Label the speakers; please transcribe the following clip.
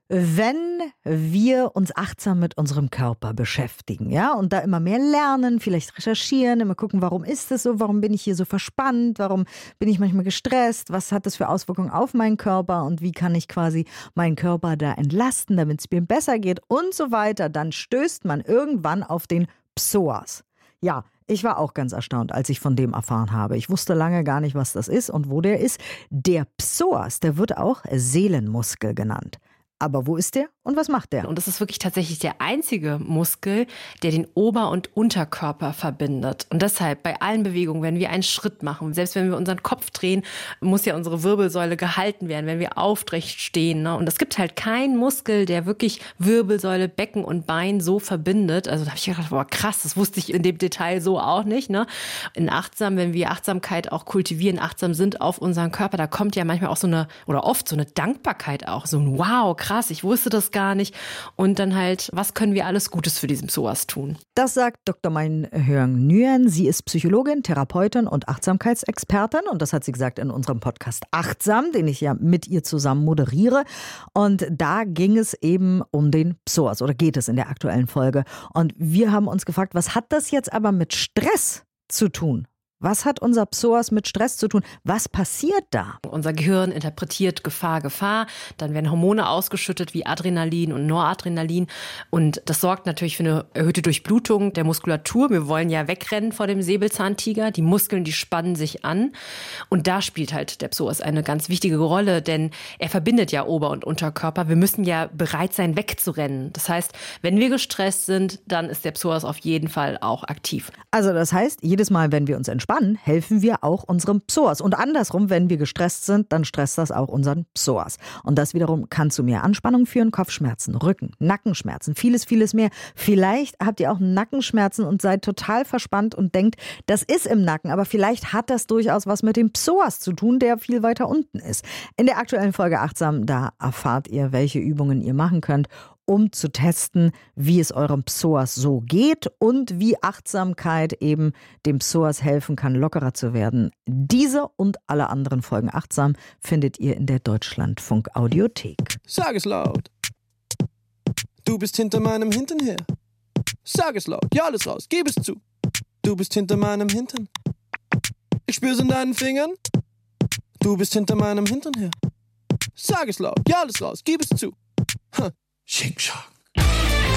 Speaker 1: Wenn wir uns achtsam mit unserem Körper beschäftigen, ja, und da immer mehr lernen, vielleicht recherchieren, immer gucken, warum ist das so, warum bin ich hier so verspannt, warum bin ich manchmal gestresst, was hat das für Auswirkungen auf meinen Körper und wie kann ich quasi meinen Körper da entlasten, damit es mir besser geht und so weiter, dann stößt man irgendwann auf den Psoas. Ja, ich war auch ganz erstaunt, als ich von dem erfahren habe. Ich wusste lange gar nicht, was das ist und wo der ist. Der Psoas, der wird auch Seelenmuskel genannt. Aber wo ist der und was macht der?
Speaker 2: Und das ist wirklich tatsächlich der einzige Muskel, der den Ober- und Unterkörper verbindet. Und deshalb bei allen Bewegungen, wenn wir einen Schritt machen, selbst wenn wir unseren Kopf drehen, muss ja unsere Wirbelsäule gehalten werden, wenn wir aufrecht stehen. Ne? Und es gibt halt keinen Muskel, der wirklich Wirbelsäule, Becken und Bein so verbindet. Also da habe ich gedacht, boah krass, das wusste ich in dem Detail so auch nicht. Ne? In Achtsam, wenn wir Achtsamkeit auch kultivieren, achtsam sind auf unseren Körper, da kommt ja manchmal auch oft so eine Dankbarkeit auch. So ein Wow, krass, ich wusste das gar nicht. Und dann halt, was können wir alles Gutes für diesen Psoas tun?
Speaker 1: Das sagt Dr. Mein-Hörng Nguyen. Sie ist Psychologin, Therapeutin und Achtsamkeitsexpertin. Und das hat sie gesagt in unserem Podcast Achtsam, den ich ja mit ihr zusammen moderiere. Und da ging es eben um den Psoas oder geht es in der aktuellen Folge. Und wir haben uns gefragt, was hat das jetzt aber mit Stress zu tun? Was hat unser Psoas mit Stress zu tun? Was passiert da?
Speaker 2: Unser Gehirn interpretiert Gefahr, Gefahr. Dann werden Hormone ausgeschüttet wie Adrenalin und Noradrenalin. Und das sorgt natürlich für eine erhöhte Durchblutung der Muskulatur. Wir wollen ja wegrennen vor dem Säbelzahntiger. Die Muskeln, die spannen sich an. Und da spielt halt der Psoas eine ganz wichtige Rolle, denn er verbindet ja Ober- und Unterkörper. Wir müssen ja bereit sein, wegzurennen. Das heißt, wenn wir gestresst sind, dann ist der Psoas auf jeden Fall auch aktiv.
Speaker 1: Also das heißt, jedes Mal, wenn wir uns entspannen, helfen wir auch unserem Psoas. Und andersrum, wenn wir gestresst sind, dann stresst das auch unseren Psoas. Und das wiederum kann zu mehr Anspannung führen, Kopfschmerzen, Rücken, Nackenschmerzen, vieles, vieles mehr. Vielleicht habt ihr auch Nackenschmerzen und seid total verspannt und denkt, das ist im Nacken, aber vielleicht hat das durchaus was mit dem Psoas zu tun, der viel weiter unten ist. In der aktuellen Folge Achtsam, da erfahrt ihr, welche Übungen ihr machen könnt, um zu testen, wie es eurem Psoas so geht und wie Achtsamkeit eben dem Psoas helfen kann, lockerer zu werden. Diese und alle anderen Folgen Achtsam findet ihr in der Deutschlandfunk Audiothek.
Speaker 3: Sag es laut. Du bist hinter meinem Hintern her. Sag es laut. Ja, alles raus. Gib es zu. Du bist hinter meinem Hintern. Ich spür's in deinen Fingern. Du bist hinter meinem Hintern her. Sag es laut. Ja, alles raus. Gib es zu. Shake Shock.